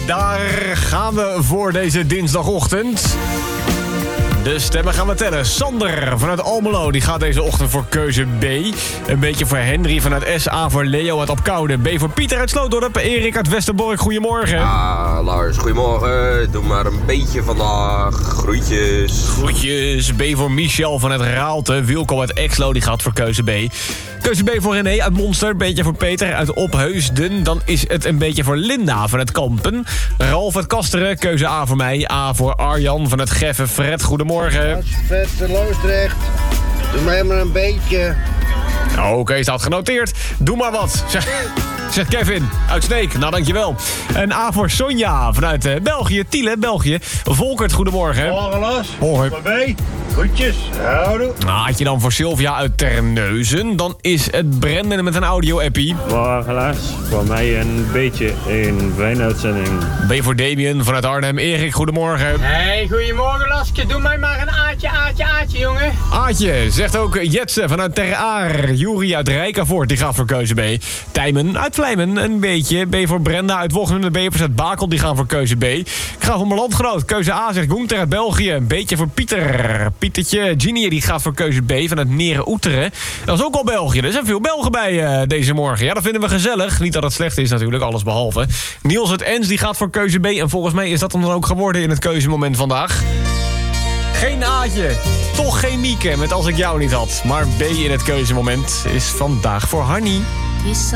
daar gaan we voor deze dinsdagochtend. De stemmen gaan we tellen. Sander vanuit Almelo, die gaat deze ochtend voor keuze B. Een beetje voor Henry vanuit S. A voor Leo uit Apkoude. B voor Pieter uit Slootdorp. Erik uit Westerbork, goedemorgen. Ah, Lars, goedemorgen. Doe maar een beetje vandaag. Groetjes. Groetjes. B voor Michel vanuit Raalte. Wilco uit Exlo, die gaat voor keuze B. Keuze B voor René uit Monster. Beetje voor Peter uit Opheusden. Dan is het een beetje voor Linda vanuit Kampen. Ralf uit Kasteren. Keuze A voor mij. A voor Arjan vanuit Geffen. Fred, goedemorgen. Vet, Loosdrecht. Doe mij maar een beetje. Oké, staat genoteerd. Doe maar wat. Zegt Kevin uit Sneek. Nou, dankjewel. Een A voor Sonja vanuit België. Tiele, België. Volkert, goedemorgen. Morgen, Lars. Hoi. B. Groetjes. Houdoe. Had je dan voor Sylvia uit Terneuzen. Dan is het Brendan met een audio-appie. Morgen, Lars. Voor mij een beetje een fijne uitzending. B voor Damien vanuit Arnhem. Erik, goedemorgen. Hey, goedemorgen Laske. Doe mij maar een aatje, jongen. Aatje, zegt ook Jetse vanuit Ter Aar. Juri uit Rijkenvoort, die gaat voor keuze B. Tijmen uit Vlijmen, een beetje. B voor Brenda uit Wochten. B voor Bakel, die gaan voor keuze B. Ik ga voor mijn landgenoot. Keuze A, zegt Gunther uit België. Een beetje voor Pieter. Pietertje. Ginny, die gaat voor keuze B vanuit Neren-Oeteren. Dat is ook al België. Er zijn veel Belgen bij deze morgen. Ja, dat vinden we gezellig. Niet dat het slecht is natuurlijk, alles behalve. Niels uit Ens, die gaat voor keuze B. En volgens mij is dat dan ook geworden in het keuzemoment vandaag. Geen Aatje. Toch geen Mieke, met Als ik jou niet had. Maar B in het keuzemoment is vandaag voor Hanny.